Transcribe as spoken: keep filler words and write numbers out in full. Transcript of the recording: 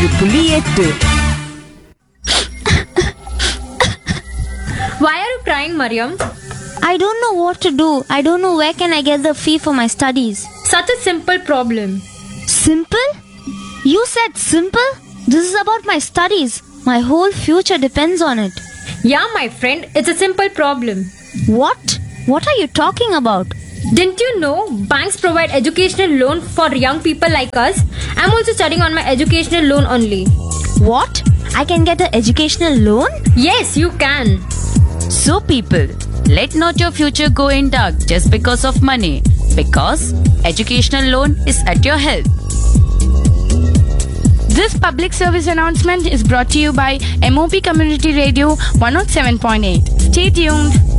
புள்ளி எட்டு. Why are you crying, Mariam? I don't know what to do. I don't know where can I get the fee for my studies. Such a simple problem. Simple? You said simple? This is about my studies. My whole future depends on it. Yeah, my friend, it's a simple problem. What? What are you talking about? Didn't you know banks provide educational loan for young people like us? I'm also studying on my educational loan only. What? I can get an educational loan? Yes, you can. So people, let not your future go in dark just because of money. Because educational loan is at your help. This public service announcement is brought to you by M O P Community Radio one oh seven point eight. Stay tuned.